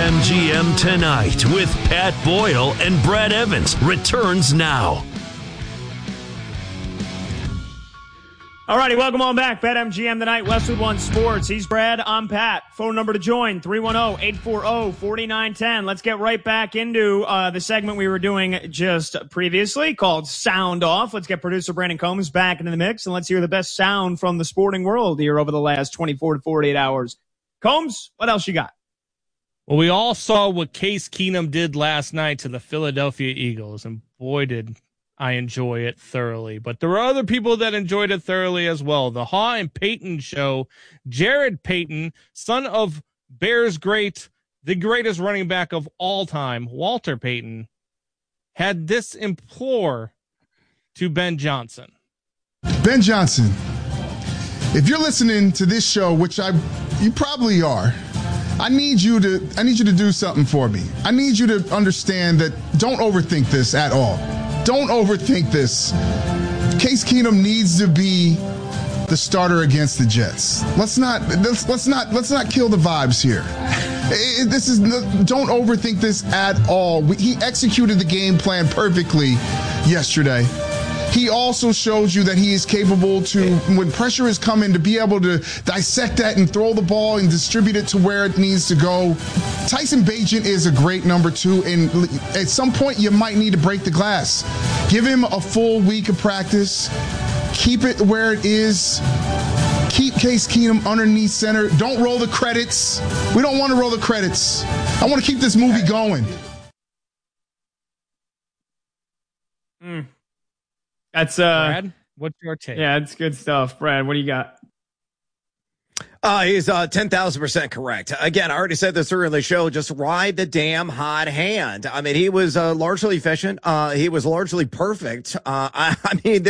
BetMGM Tonight with Pat Boyle and Brad Evans returns now. All righty, welcome on back. BetMGM Tonight, Westwood One Sports. He's Brad, I'm Pat. Phone number to join, 310-840-4910. Let's get right back into the segment we were doing just previously called Sound Off. Let's get producer Brandon Combs back into the mix, and let's hear the best sound from the sporting world here over the last 24 to 48 hours. Combs, what else you got? Well, we all saw what Case Keenum did last night to the Philadelphia Eagles, and boy, did I enjoy it thoroughly. But there were other people that enjoyed it thoroughly as well. The Haw and Payton show. Jared Payton, son of Bears great, the greatest running back of all time, Walter Payton, had this implore to Ben Johnson. Ben Johnson, if you're listening to this show, which you probably are, I need you to do something for me. I need you to understand that don't overthink this at all. Don't overthink this. Case Keenum needs to be the starter against the Jets. Let's not kill the vibes here. Don't overthink this at all. He executed the game plan perfectly yesterday. He also shows you that he is capable to, when pressure is coming, to be able to dissect that and throw the ball and distribute it to where it needs to go. Tyson Bagent is a great number 2, and at some point you might need to break the glass. Give him a full week of practice. Keep it where it is. Keep Case Keenum underneath center. Don't roll the credits. We don't want to roll the credits. I want to keep this movie going. That's Brad, what's your take? Yeah, it's good stuff. Brad, what do you got? He's 10,000% correct. Again, I already said this earlier in the show. Just ride the damn hot hand. I mean, he was largely efficient. He was largely perfect. I mean,